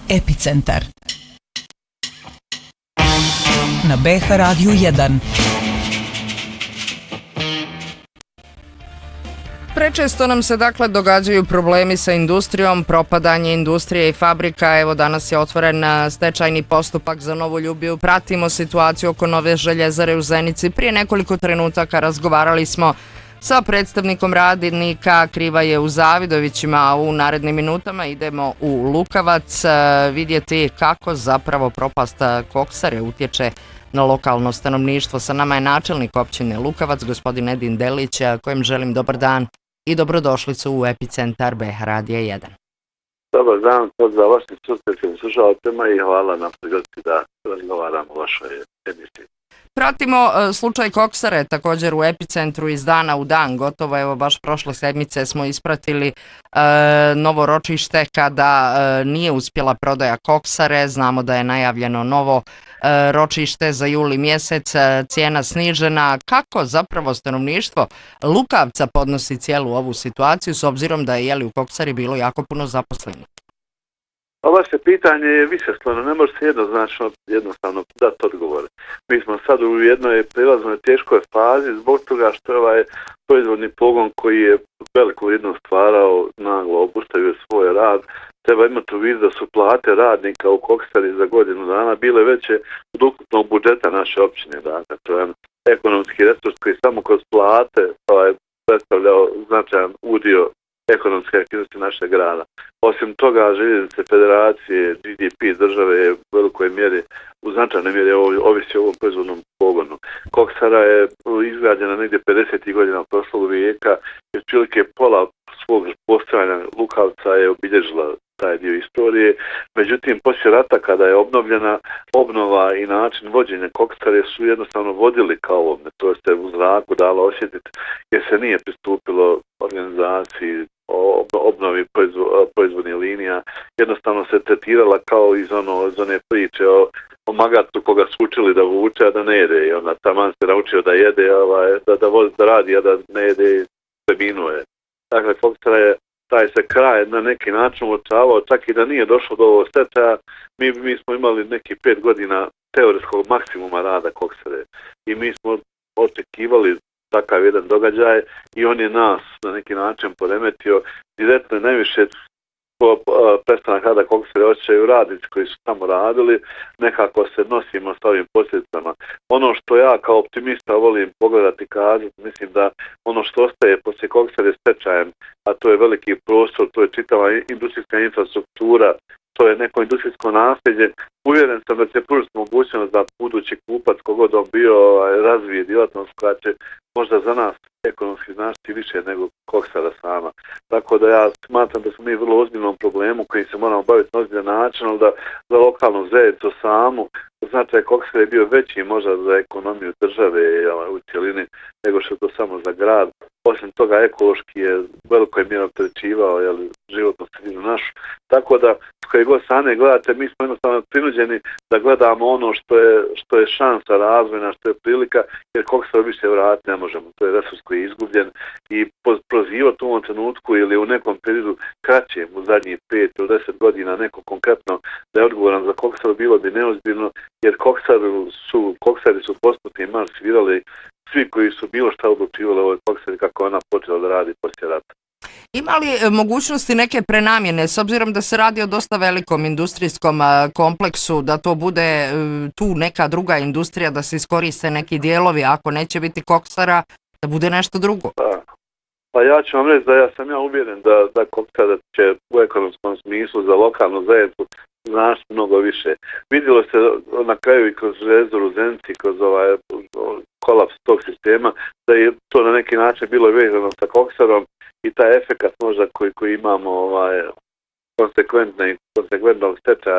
Epicentar na BH Radiju 1. Prečesto nam se događaju problemi sa industrijom, propadanje industrije i fabrika. Evo danas je otvoren stečajni postupak za Novu Ljubiju. Pratimo situaciju oko nove željezare u Zenici. Prije nekoliko trenutaka razgovarali smo sa predstavnikom radnika, kriva je u Zavidovićima, a u narednim minutama idemo u Lukavac vidjeti kako zapravo propast koksare utječe na lokalno stanovništvo. Sa nama je načelnik općine Lukavac, gospodin Edin Delić, kojem želim dobar dan i dobrodošlicu u Epicentar BH Radija 1. Dobar dan, pozdrav vašim slušateljima i hvala na prilici da razgovaramo o vašoj emisiji. Pratimo slučaj koksare također u Epicentru iz dana u dan, gotovo evo baš prošle sedmice smo ispratili novo ročište kada nije uspjela prodaja koksare. Znamo da je najavljeno novo ročište za juli mjesec, cijena snižena. Kako zapravo stanovništvo Lukavca podnosi cijelu ovu situaciju s obzirom da je u koksari bilo jako puno zaposlenih? Vaše pitanje je višeslojno, ne može se jednostavno dati odgovore. Mi smo sad u jednoj prelaznoj teškoj fazi zbog toga što je ovaj proizvodni pogon koji je veliku vrijednost stvarao naglo obustavio svoj rad. Treba imati u vidu da su plate radnika u koksari za godinu dana bile veće od ukupnog budžeta naše općine. Dakle, to je ekonomski resurs koji samo kroz plate predstavljao značajan udio ekonomske aktivnosti našeg grada. Osim toga, željeznice federacije, GDP države je u velikoj mjeri, u značajnoj mjeri ovisi o ovom proizvodnom pogonu. Koksara je izgrađena negdje 50. godina prošlog vijeka i otprilike pola svog postojanja Lukavca je obilježila taj dio istorije. Međutim, poslije rata kada je obnovljena, obnova i način vođenja koksare su jednostavno vodili kao ovome. To se u zraku dalo osjetiti jer se nije pristupilo organizaciji obnovi proizvodnih linija. Jednostavno se tretirala kao iz one priče o magarcu koga su učili da vuče, a da ne jede. I onda taman se naučio da jede, da radi, a da ne jede, se binuje. Dakle, koksara je taj se kraj na neki način uočavao, čak i da nije došlo do ovog stečaja, mi smo imali neki 5 godina teoretskog maksimuma rada koksare i mi smo očekivali takav jedan događaj i on je nas na neki način poremetio. Direktno najviše prestanak rada koksare osjećaju radnici koji su tamo radili, nekako se nosimo s ovim posljedicama. Ono što ja kao optimista volim pogledati i kazati, mislim da ono što ostaje poslije koksare stečajem, a to je veliki prostor, to je čitava industrijska infrastruktura, to je neko industrijsko nasljeđe. Uvjeren sam da će pružiti mogućnost da budući kupac, kogod on bio, razvije djelatnost koja će možda za nas ekonomski značiti više nego koksara sama. Tako da ja smatram da smo mi vrlo ozbiljnom problemu koji se moramo baviti na ozbiljan način, ali da za lokalnu zajednicu samu značaj koksara je bio veći možda za ekonomiju države u cjelini nego što je to samo za grad. Osim toga ekološki je velikoj mjeri opterećivao životnu sredinu našu. Tako da s koje god strane gledate, mi smo jednostavno prinuđeni da gledamo ono što je šansa razvojna, što je prilika, jer koksar više vratiti ne možemo. To je resurs koji je izgubljen i prozivati u ovom trenutku ili u nekom periodu kraćem u zadnjih 5 ili 10 godina neko konkretno da je odgovoran za koksar bilo bi neozbiljno, jer koksari su postupni marš svirali svi koji su bilo šta odlučivali o ovoj koksari kako ona počela da radi poslije rata. Ima li mogućnosti neke prenamjene, s obzirom da se radi o dosta velikom industrijskom kompleksu, da to bude tu neka druga industrija, da se iskoriste neki dijelovi, ako neće biti koksara, da bude nešto drugo? Pa ja ću vam reći da ja sam uvjeren da koksara će u ekonomskom smislu za lokalnu zajednicu znaš mnogo više. Vidjelo se na kraju i kroz željezaru u Zenici, kroz kolaps tog sistema, da je to na neki način bilo vezano sa koksarom i taj efekat možda koji imamo konsekventnog stečaja